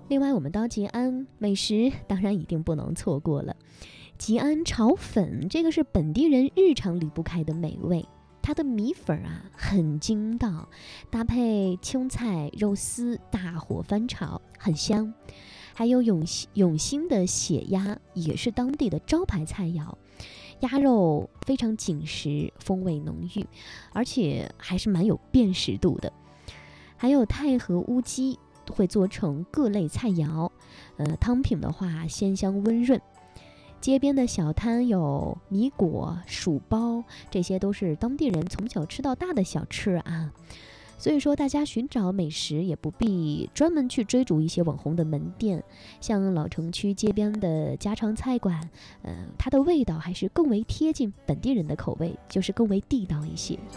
另外我们到吉安，美食当然一定不能错过了。吉安炒粉，这个是本地人日常离不开的美味。它的米粉啊很筋道，搭配青菜肉丝大火翻炒，很香。还有永兴的血鸭也是当地的招牌菜肴，鸭肉非常紧实，风味浓郁，而且还是蛮有辨识度的。还有太和乌鸡会做成各类菜肴，汤品的话鲜香温润。街边的小摊有米果、薯包，这些都是当地人从小吃到大的小吃啊。所以说大家寻找美食也不必专门去追逐一些网红的门店，像老城区街边的家常菜馆，它的味道还是更为贴近本地人的口味，就是更为地道一些。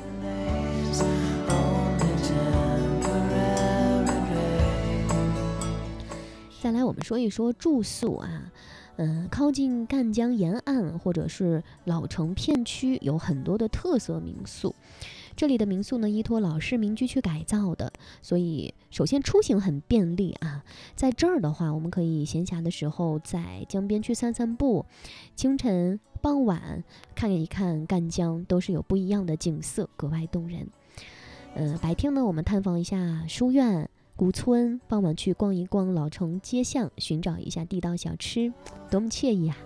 再来我们说一说住宿啊，靠近赣江沿岸或者是老城片区有很多的特色民宿，这里的民宿呢依托老式民居去改造的，所以首先出行很便利啊。在这儿的话，我们可以闲暇的时候在江边去散散步，清晨傍晚看一看赣江，都是有不一样的景色，格外动人。白天呢我们探访一下书院古村，傍晚去逛一逛老城街巷，寻找一下地道小吃，多么惬意啊。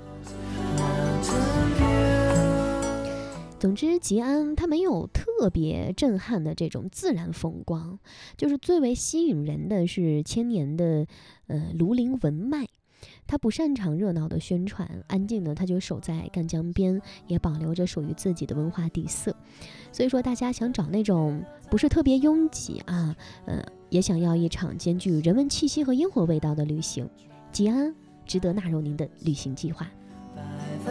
总之吉安它没有特别震撼的这种自然风光，就是最为吸引人的是千年的庐陵文脉。他不擅长热闹的宣传，安静的他就守在赣江边，也保留着属于自己的文化底色。所以说大家想找那种不是特别拥挤啊，也想要一场兼具人文气息和烟火味道的旅行，吉安值得纳入您的旅行计划。